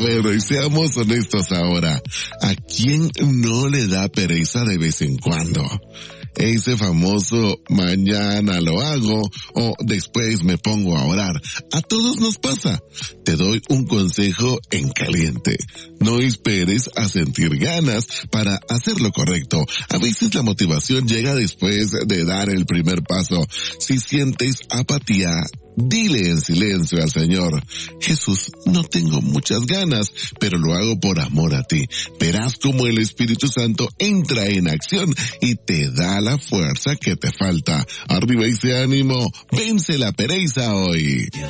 ver, seamos honestos ahora. ¿A quién no le da pereza de vez en cuando? Ese famoso mañana lo hago o después me pongo a orar. A todos nos pasa. Te doy un consejo en caliente. No esperes a sentir ganas para hacer lo correcto. A veces la motivación llega después de dar el primer paso. Si sientes apatía, dile en silencio al Señor: Jesús, no tengo muchas ganas, pero lo hago por amor a ti. Verás cómo el Espíritu Santo entra en acción y te da la fuerza que te falta. Arriba ese ánimo, vence la pereza hoy.